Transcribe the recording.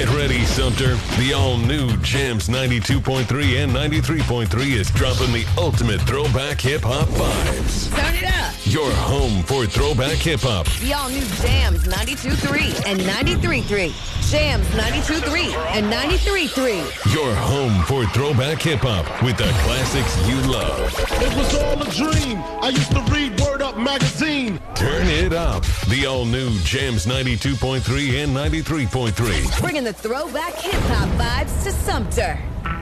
Get ready, Sumter. The all-new Jams 92.3 and 93.3 is dropping the ultimate throwback hip-hop vibes. Turn it up. Your home for throwback hip-hop. The all-new Jams 92.3 and 93.3. Jams 92.3 and 93.3. Your home for throwback hip-hop with the classics you love. It was all a dream. I used to read Word Up magazine. Turn it up. The all-new Jams 92.3 and 93.3. Bringing the throwback hip-hop vibes to Sumter.